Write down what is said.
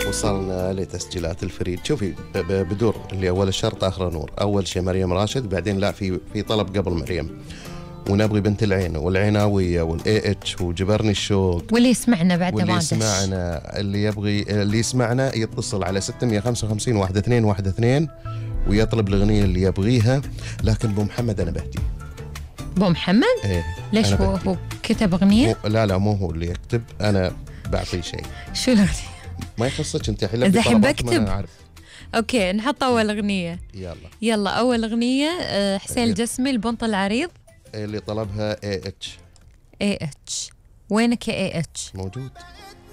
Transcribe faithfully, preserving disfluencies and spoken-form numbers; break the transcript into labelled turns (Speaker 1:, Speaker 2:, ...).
Speaker 1: وصلنا لتسجيلات الفريد. شوفي بدور اللي أول الشرط آخر نور. أول شيء مريم راشد، بعدين لا في في طلب قبل مريم، ونبغي بنت العين والعناوية والاي اتش وجبرني الشوق.
Speaker 2: واللي يسمعنا بعد
Speaker 1: واللي
Speaker 2: ما
Speaker 1: يسمعنا اللي يبغي اللي يسمعنا يتصل على ستمية وخمسة وخمسين واحد اثنين واحد اثنين ويطلب الأغنية اللي يبغيها. لكن أبو محمد أنا بهدي.
Speaker 2: أبو محمد؟
Speaker 1: إيه.
Speaker 2: ليش هو هو كتب أغنية؟
Speaker 1: لا لا مو هو اللي يكتب، أنا بعطيه شيء.
Speaker 2: شو الأغنية؟
Speaker 1: ما يخصك أنت حلو.
Speaker 2: إذا الحين بكتب. أوكي نحط أول أغنية.
Speaker 1: يلا
Speaker 2: يلا أول أغنية حسين الجسمي البنط العريض
Speaker 1: اللي طلبها اي اتش.
Speaker 2: اي اتش وينك يا اي اتش؟
Speaker 1: موجود.